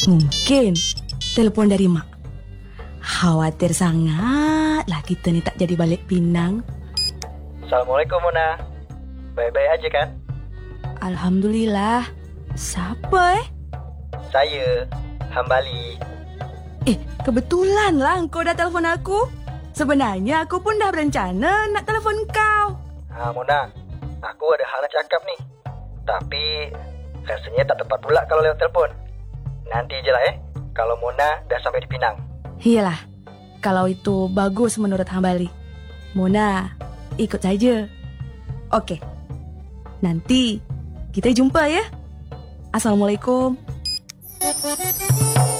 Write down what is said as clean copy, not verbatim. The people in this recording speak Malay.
Mungkin telepon dari Mak. Khawatir sangat lah kita ni tak jadi balik Pinang. Assalamualaikum Mona. Baik-baik aja kan? Alhamdulillah. Siapa Saya, Hambali. Kebetulan lah kau dah telefon aku. Sebenarnya aku pun dah berencana nak telefon kau. Mona, aku ada hal nak cakap ni. Tapi rasanya tak tepat pula kalau lewat telefon. Nanti je lah kalau Mona dah sampai di Pinang. Iyalah, kalau itu bagus menurut Hambali. Mona, ikut saja. Okey, nanti kita jumpa ya. Assalamualaikum.